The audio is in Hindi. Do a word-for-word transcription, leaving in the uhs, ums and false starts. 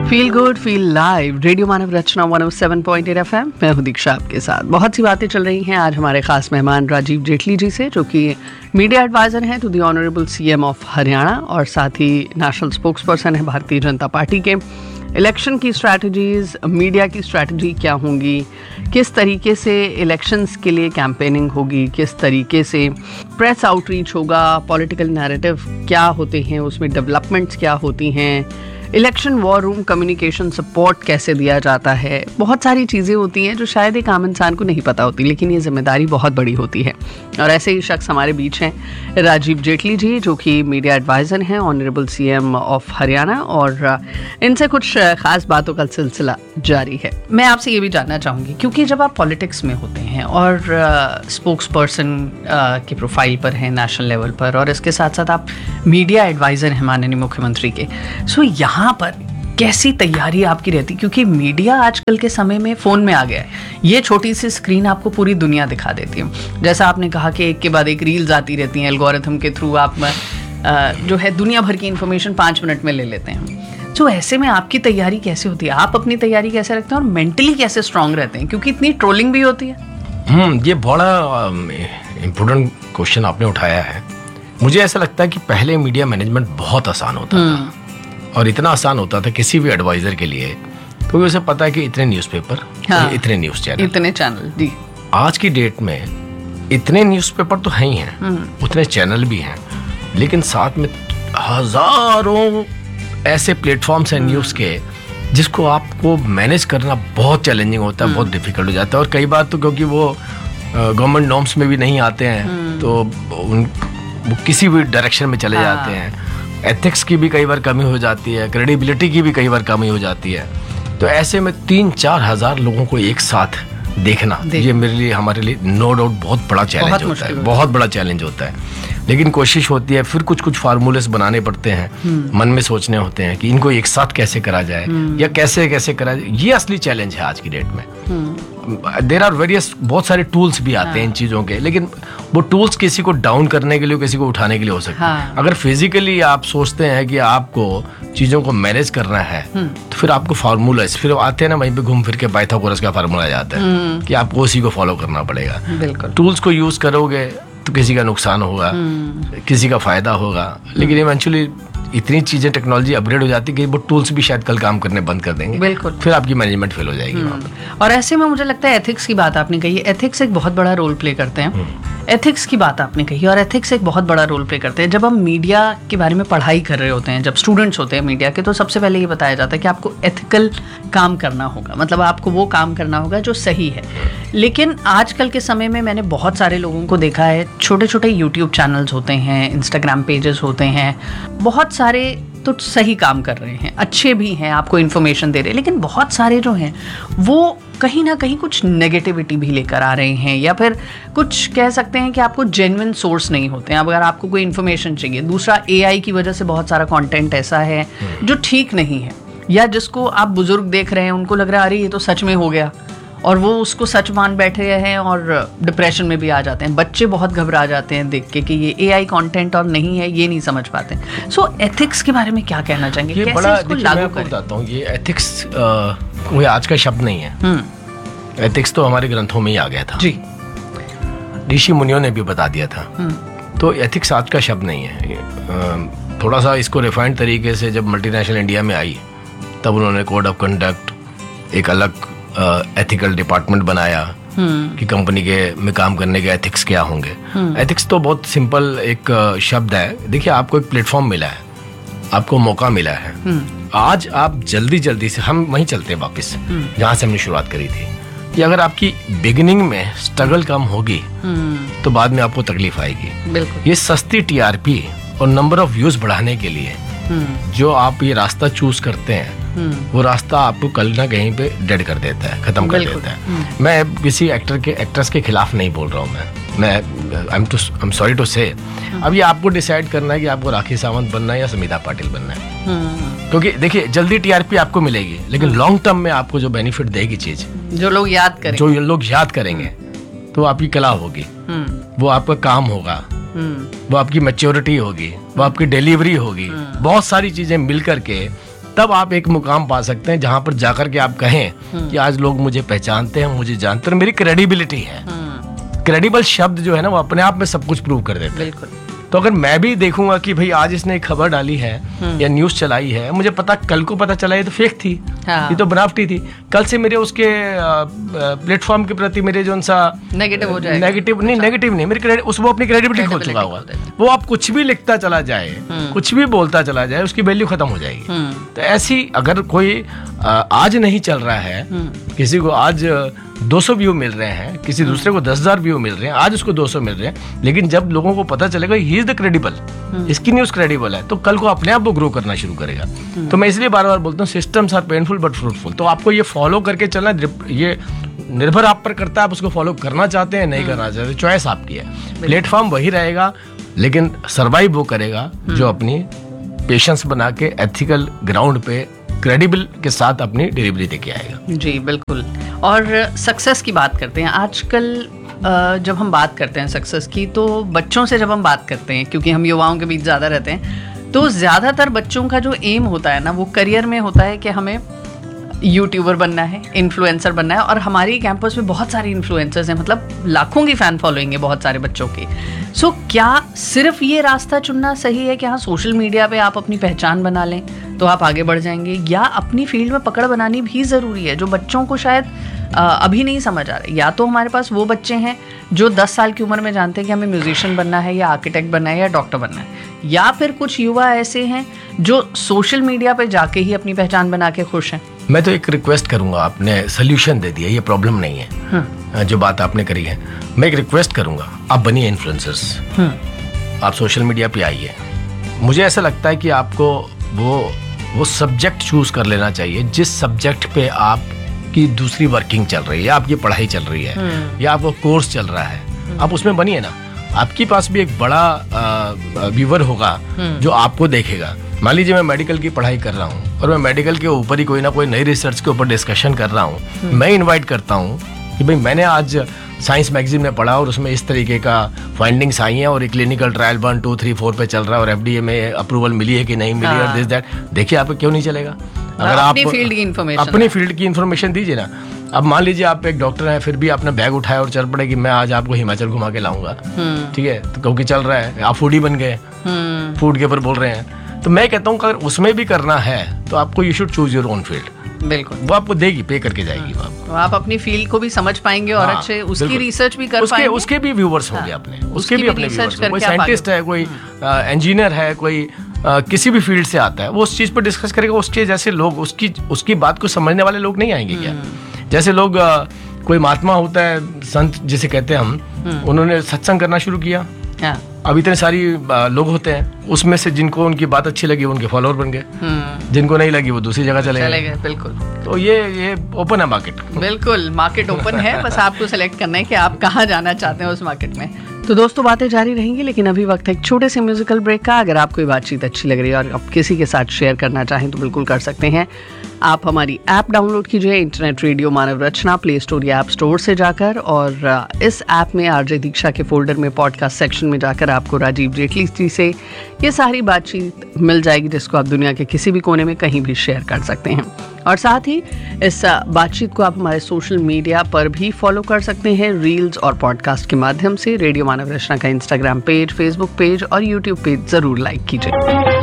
Feel good feel live radio मानव रचना एक सौ सात पॉइंट आठ एफएम। मैं हूं दीक्षा आपके साथ। बहुत सी बातें चल रही हैं आज हमारे खास मेहमान राजीव जेटली जी से, जो कि मीडिया एडवाइजर हैं to the honourable CM of Haryana और साथ ही नेशनल स्पोक्स पर्सन है भारतीय जनता पार्टी के। इलेक्शन की स्ट्रैटेजीज, मीडिया की स्ट्रैटेजी क्या होंगी, किस तरीके से इलेक्शंस के लिए कैंपेनिंग होगी, किस तरीके से प्रेस आउटरीच होगा, पॉलिटिकल नैरेटिव क्या होते हैं, उसमें डेवलपमेंट्स क्या होती हैं, election war room communication support कैसे दिया जाता है। बहुत सारी चीज़ें होती हैं जो शायद एक आम इंसान को नहीं पता होती, लेकिन ये जिम्मेदारी बहुत बड़ी होती है। और ऐसे ही शख्स हमारे बीच हैं राजीव जेटली जी, जो कि मीडिया एडवाइज़र हैं ऑनरेबल सीएम ऑफ हरियाणा, और इनसे कुछ ख़ास बातों का सिलसिला जारी है। मैं आपसे ये भी जानना चाहूँगी, क्योंकि जब आप पॉलिटिक्स में होते हैं और स्पोक्स पर्सन के प्रोफाइल पर हैं नेशनल लेवल पर, और इसके साथ साथ आप मीडिया एडवाइज़र हैं माननीय मुख्यमंत्री के, सो यहाँ यहाँ पर कैसी तैयारी आपकी रहती, क्योंकि मीडिया आजकल के समय में फ़ोन में आ गया है। ये छोटी सी स्क्रीन आपको पूरी दुनिया दिखा देती है। जैसा आपने कहा कि एक के बाद एक रील्स आती रहती हैं, एल्गोरिथम के थ्रू आप जो है दुनिया भर की इन्फॉर्मेशन पाँच मिनट में ले लेते हैं। तो ऐसे में आपकी तैयारी कैसे होती है, आप अपनी तैयारी कैसे रखते हैं और मेंटली कैसे स्ट्रांग रहते हैं, क्योंकि इतनी ट्रोलिंग भी होती है। हम्म ये बड़ा इम्पोर्टेंट क्वेश्चन आपने उठाया है। मुझे ऐसा लगता है कि पहले मीडिया मैनेजमेंट बहुत आसान होता था, और इतना आसान होता था किसी भी एडवाइजर के लिए, क्योंकि उसे पता है कि इतने न्यूज़पेपर, हाँ, इतने न्यूज़ चैनल, इतने चैनल जी। आज की डेट में इतने न्यूज़पेपर तो हैं ही हैं, उतने चैनल भी हैं, लेकिन साथ में हजारों ऐसे प्लेटफॉर्म्स हैं न्यूज़ के जिसको आपको मैनेज करना बहुत चैलेंजिंग होता है, बहुत डिफिकल्ट हो जाता है। और कई बार तो क्योंकि वो गवर्नमेंट नॉर्म्स में भी नहीं आते हैं, तो उन वो किसी भी डायरेक्शन में चले हाँ। जाते हैं। एथिक्स की भी कई बार कमी हो जाती है, क्रेडिबिलिटी की भी कई बार कमी हो जाती है। तो ऐसे में तीन चार हजार लोगों को एक साथ देखना, ये मेरे लिए, हमारे लिए नो डाउट बहुत बड़ा चैलेंज होता है, बहुत बड़ा चैलेंज होता है। लेकिन कोशिश होती है, फिर कुछ कुछ फार्मूलेस बनाने पड़ते हैं, मन में सोचने होते हैं कि इनको एक साथ कैसे करा जाए या कैसे कैसे करा जाए। ये असली चैलेंज है आज की डेट में। देयर आर वेरियस, बहुत सारे टूल्स भी आते हैं इन चीज़ों के, लेकिन वो टूल्स किसी को डाउन करने के लिए, किसी को उठाने के लिए हो सकते हैं। अगर फिजिकली आप सोचते हैं कि आपको चीज़ों को मैनेज करना है, तो फिर आपको फार्मूला, फिर आते हैं ना वहीं पे घूम फिर के पाइथागोरस का फार्मूला आ जाता है कि आपको उसी को फॉलो करना पड़ेगा। टूल्स को यूज करोगे तो किसी का नुकसान होगा, किसी का फायदा होगा, लेकिन इवेंचुअली इतनी चीजें, टेक्नोलॉजी अपग्रेड हो जाती है कि वो टूल्स भी शायद कल काम करने बंद कर देंगे, बिल्कुल, फिर आपकी मैनेजमेंट फेल हो जाएगी वहाँ पर। और ऐसे में मुझे लगता है एथिक्स की बात आपने कही, एथिक्स एक बहुत बड़ा रोल प्ले करते हैं। एथिक्स की बात आपने कही, और एथिक्स एक बहुत बड़ा रोल प्ले करते हैं। जब हम मीडिया के बारे में पढ़ाई कर रहे होते हैं, जब स्टूडेंट्स होते हैं मीडिया के, तो सबसे पहले ये बताया जाता है कि आपको एथिकल काम करना होगा, मतलब आपको वो काम करना होगा जो सही है। लेकिन आजकल के समय में मैंने बहुत सारे लोगों को देखा है, छोटे छोटे यूट्यूब चैनल्स होते हैं, इंस्टाग्राम पेजेस होते हैं, बहुत सारे तो सही काम कर रहे हैं, अच्छे भी हैं, आपको इन्फॉर्मेशन दे रहे हैं, लेकिन बहुत सारे जो हैं वो कहीं ना कहीं कुछ नेगेटिविटी भी लेकर आ रहे हैं, या फिर कुछ कह सकते हैं कि आपको जेन्युइन सोर्स नहीं होते हैं। अब अगर आपको कोई इन्फॉर्मेशन चाहिए, दूसरा एआई की वजह से बहुत सारा कंटेंट ऐसा है जो ठीक नहीं है, या जिसको आप बुजुर्ग देख रहे हैं उनको लग रहा है अरे ये तो सच में हो गया, और वो उसको सच मान बैठे हैं और डिप्रेशन में भी आ जाते हैं। बच्चे बहुत घबरा जाते हैं देख के कि ये एआई कंटेंट और नहीं है, ये नहीं समझ पाते। सो so, एथिक्स के बारे में क्या कहना चाहेंगे, ये कैसे बड़ा, इसको लागू करें? बताता हूँ, ये एथिक्स कोई आज का शब्द नहीं है। एथिक्स तो हमारे ग्रंथों में ही आ गया था जी, ऋषि मुनियों ने भी बता दिया था। तो एथिक्स आज का शब्द नहीं है। थोड़ा सा इसको रिफाइंड तरीके से जब मल्टीनेशनल इंडिया में आई, तब उन्होंने कोड ऑफ कंडक्ट, एक अलग एथिकल डिपार्टमेंट बनाया कि कंपनी के में काम करने के एथिक्स क्या होंगे। एथिक्स तो बहुत सिंपल एक शब्द है। देखिए, आपको एक प्लेटफॉर्म मिला है, आपको मौका मिला है, आज आप जल्दी जल्दी से, हम वहीं चलते हैं वापस जहाँ से हमने शुरुआत करी थी, कि अगर आपकी बिगिनिंग में स्ट्रगल कम होगी तो बाद में आपको तकलीफ आएगी। ये सस्ती टीआरपी और नंबर ऑफ व्यूज बढ़ाने के लिए जो आप ये रास्ता चूज करते हैं, वो रास्ता आपको कल ना कहीं पे डेड कर देता है, खत्म कर देता है। मैं किसी एक्टर के एक्ट्रेस के खिलाफ नहीं बोल रहा हूँ, मैं मैं I am to I am sorry to से। अब ये आपको डिसाइड करना है कि आपको राखी सावंत बनना है या समिता पाटिल बनना है, क्योंकि देखिए जल्दी टीआरपी आपको मिलेगी, लेकिन लॉन्ग टर्म में आपको जो बेनिफिट देगी चीज, जो लोग याद करेंगे, जो लोग याद करेंगे, तो आपकी कला होगी, वो आपका काम होगा, वो आपकी मैच्योरिटी होगी, वो आपकी डिलीवरी होगी, बहुत सारी चीजें मिल करके तब आप एक मुकाम पा सकते हैं जहां पर जाकर के आप कहें कि आज लोग मुझे पहचानते हैं, मुझे जानते हैं, मेरी क्रेडिबिलिटी है। क्रेडिबल शब्द जो है ना वो अपने आप में सब कुछ प्रूव कर देते हैं। बिल्कुल। तो अगर मैं भी देखूंगा कि भाई आज इसने एक खबर डाली है या न्यूज चलाई है, मुझे पता कल को पता चला ये तो फेक थी, हाँ। ये तो बनावटी थी, कल से मेरे उसके प्लेटफॉर्म के प्रति मेरे जो सा नेगेटिव हो जाएगा। नेगेटिव नहीं, नेगेटिव नहीं, मेरी क्रेडिट उस वो अपनी क्रेडिबिलिटी खो चुका होगा। वो आप कुछ भी लिखता चला जाए, कुछ भी बोलता चला जाए, उसकी वैल्यू खत्म हो जाएगी। तो ऐसी अगर कोई आज नहीं चल रहा है, किसी को आज दो सौ व्यू मिल रहे हैं, किसी दूसरे को दस हजार व्यू मिल रहे हैं, आज उसको दो सौ मिल रहे हैं, लेकिन जब लोगों को पता चलेगा ही इज द क्रेडिबल, इसकी न्यूज क्रेडिबल है, तो कल को अपने आप वो ग्रो करना शुरू करेगा। तो मैं इसलिए बार बार बोलता हूँ systems are painful but fruitful. तो आपको ये फॉलो करके चलना, ये निर्भर आप पर करता है, आप उसको फॉलो करना चाहते हैं नहीं करना चाहते, चॉइस आपकी है। प्लेटफॉर्म वही रहेगा, लेकिन सर्वाइव वो करेगा जो अपनी पेशेंस बना के एथिकल ग्राउंड पे क्रेडिबल के साथ अपनी डिलीवरी देके आएगा। जी बिल्कुल। और सक्सेस की बात करते हैं आजकल, जब हम बात करते हैं सक्सेस की, तो बच्चों से जब हम बात करते हैं, क्योंकि हम युवाओं के बीच ज़्यादा रहते हैं, तो ज़्यादातर बच्चों का जो एम होता है ना, वो करियर में होता है कि हमें यूट्यूबर बनना है, इन्फ्लुएंसर बनना है। और हमारी कैंपस में बहुत सारे इन्फ्लुएंसर्स हैं, मतलब लाखों की फ़ैन फॉलोइंग है बहुत सारे बच्चों की। सो so, क्या सिर्फ ये रास्ता चुनना सही है कि हाँ सोशल मीडिया पे आप अपनी पहचान बना लें तो आप आगे बढ़ जाएंगे, या अपनी फील्ड में पकड़ बनानी भी ज़रूरी है, जो बच्चों को शायद आ, अभी नहीं समझ आ रहा है। या तो हमारे पास वो बच्चे हैं जो दस साल की उम्र में जानते हैं कि हमें म्यूजिशियन बनना है या आर्किटेक्ट बनना है या डॉक्टर बनना है, या फिर कुछ युवा ऐसे हैं जो सोशल मीडिया पे जाके ही अपनी पहचान बना के खुश हैं। मैं तो एक रिक्वेस्ट करूंगा, आपने सोल्यूशन दे दिया, ये प्रॉब्लम नहीं है जो बात आपने करी है। मैं एक रिक्वेस्ट करूंगा, आप बनिए इन्फ्लुएंसर्स, आप सोशल मीडिया पे आइए। मुझे ऐसा लगता है कि आपको वो वो सब्जेक्ट चूज कर लेना चाहिए जिस सब्जेक्ट पे आपकी दूसरी वर्किंग चल रही है, आपकी पढ़ाई चल रही है, या आपको कोर्स चल रहा है, आप उसमें बनिए ना। आपके पास भी एक बड़ा व्यूअर होगा जो आपको देखेगा। मान लीजिए मैं मेडिकल की पढ़ाई कर रहा हूँ और मैं मेडिकल के ऊपर ही कोई ना कोई नई रिसर्च के ऊपर डिस्कशन कर रहा हूँ, मैं इनवाइट करता हूँ कि भाई मैंने आज साइंस मैगजीन में पढ़ा और उसमें इस तरीके का फाइंडिंग्स आई हैं और एक clinical trial one two three four पे चल रहा है और एफडीए में अप्रूवल मिली है कि नहीं मिली है, दिस दैट। देखिए आप क्यों नहीं चलेगा? अगर आप अपनी फील्ड की इन्फॉर्मेशन अपनी फील्ड की इन्फॉर्मेशन दीजिए ना। अब मान लीजिए आप एक डॉक्टर हैं, फिर भी आपने बैग उठाया और चल पड़े कि मैं आज आपको हिमाचल घुमा के लाऊंगा, ठीक है, तो क्योंकि चल रहा है, आप फूडी बन गए, फूड के ऊपर बोल रहे हैं। तो मैं कहता हूँ अगर उसमें भी करना है तो आपको you should choose your own field. बिल्कुल, वो आपको देगी, पे करके जाएगी। हाँ, तो आप अपनी फील्ड को भी समझ पाएंगे और हाँ, अच्छे उसकी रिसर्च भी कर उसके, पाएंगे। उसके भी व्यूवर्स होंगे अपने, उसके उसकी भी भी अपने रिसर्च व्यूवर्स। कोई करके आप साइंटिस्ट है, कोई इंजीनियर है, कोई आ, किसी भी फील्ड से आता है, वो उस चीज पर डिस्कस करेगा। उसके जैसे लोग, उसकी उसकी बात को समझने वाले लोग नहीं आएंगे क्या? जैसे लोग आ, कोई महात्मा होता है, संत जिसे कहते हैं हम, उन्होंने सत्संग करना शुरू किया। हाँ। अब इतने सारी लोग होते हैं, उसमें से जिनको उनकी बात अच्छी लगी उनके फॉलोअर बन गए, जिनको नहीं लगी वो दूसरी जगह चले चले गए। बिल्कुल, तो ये ये ओपन है मार्केट। बिल्कुल, मार्केट ओपन है, बस आपको सेलेक्ट करना है कि आप कहाँ जाना चाहते हैं उस मार्केट में। तो दोस्तों बातें जारी रहेंगी, लेकिन अभी वक्त है एक छोटे से म्यूजिकल ब्रेक का। अगर आपको ये बातचीत अच्छी लग रही है और आप किसी के साथ शेयर करना चाहें तो बिल्कुल कर सकते हैं। आप हमारी ऐप डाउनलोड कीजिए, इंटरनेट रेडियो मानव रचना, प्ले स्टोर या ऐप स्टोर से जाकर, और इस ऐप में आरजे दीक्षा के फोल्डर में पॉडकास्ट सेक्शन में जाकर आपको राजीव जेटली जी से ये सारी बातचीत मिल जाएगी, जिसको आप दुनिया के किसी भी कोने में कहीं भी शेयर कर सकते हैं। और साथ ही इस बातचीत को आप हमारे सोशल मीडिया पर भी फॉलो कर सकते हैं, रील्स और पॉडकास्ट के माध्यम से। रेडियो मानव रचना का इंस्टाग्राम पेज, फेसबुक पेज और यूट्यूब पेज जरूर लाइक कीजिए।